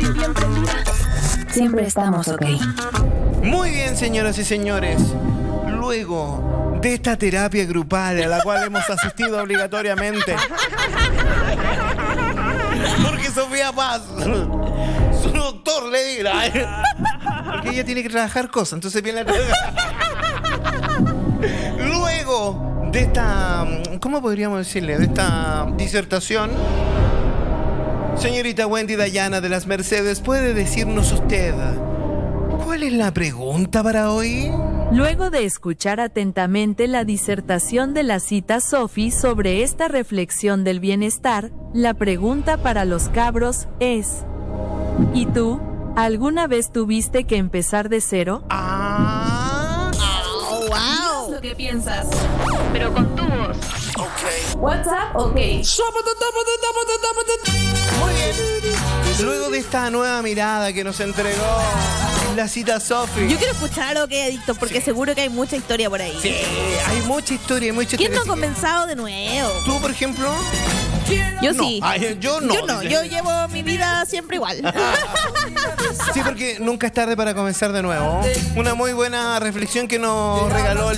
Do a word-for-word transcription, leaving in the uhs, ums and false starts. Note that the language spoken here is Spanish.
Siempre estamos ok. Muy bien, señoras y señores. Luego de esta terapia grupal a la cual hemos asistido obligatoriamente, porque Sofía Paz, su doctor le dirá, porque ella tiene que trabajar cosas, entonces viene a trabajar. Luego de esta, ¿cómo podríamos decirle? De esta disertación, señorita Wendy Dayana de las Mercedes, ¿puede decirnos usted cuál es la pregunta para hoy? Luego de escuchar atentamente la disertación de la cita Sophie sobre esta reflexión del bienestar, la pregunta para los cabros es: ¿y tú? ¿Alguna vez tuviste que empezar de cero? Ah, Oh, wow. Lo que piensas, pero con tu voz. ok. WhatsApp, ok. Muy bien. Luego de esta nueva mirada que nos entregó la cita Sophie. Yo quiero escuchar algo que hay adicto, porque Sí. seguro que hay mucha historia por ahí. Sí, hay mucha historia, hay mucha ¿Quién no ha historia. comenzado de nuevo? ¿Tú, por ejemplo? Yo No. sí. Ay, yo no. Yo no, dice. yo llevo mi vida siempre igual. Sí, porque nunca es tarde para comenzar de nuevo. Una muy buena reflexión que nos regaló el